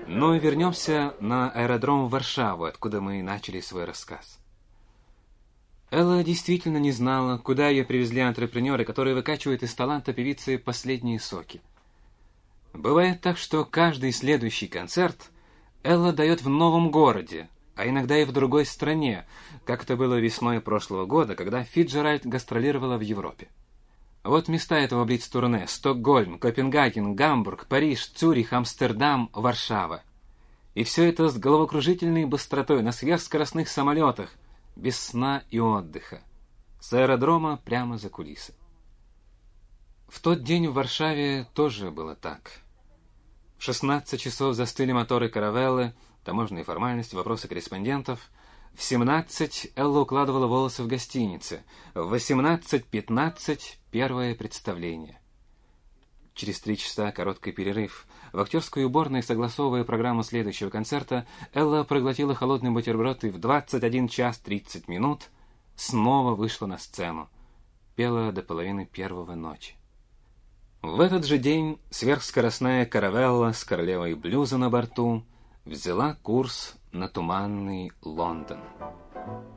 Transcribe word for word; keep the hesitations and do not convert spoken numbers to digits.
Но вернемся на аэродром в Варшаву, откуда мы начали свой рассказ. Элла действительно не знала, куда ее привезли антрепренеры, которые выкачивают из таланта певицы последние соки. Бывает так, что каждый следующий концерт Элла дает в новом городе, а иногда и в другой стране, как это было весной прошлого года, когда Фицджеральд гастролировала в Европе. Вот места этого блиц-турне: Стокгольм, Копенгаген, Гамбург, Париж, Цюрих, Амстердам, Варшава. И все это с головокружительной быстротой на сверхскоростных самолетах, без сна и отдыха, с аэродрома прямо за кулисы. В тот день в Варшаве тоже было так. В шестнадцать часов застыли моторы каравеллы, таможенные формальности, вопросы корреспондентов. В семнадцать Элла укладывала волосы в гостинице. В восемнадцать пятнадцать первое представление. Через три часа короткий перерыв. В актерской уборной, согласовывая программу следующего концерта, Элла проглотила холодный бутерброд и в двадцать один час тридцать минут снова вышла на сцену. Пела до половины первого ночи. В этот же день сверхскоростная каравелла с королевой блюза на борту взяла курс на туманный Лондон.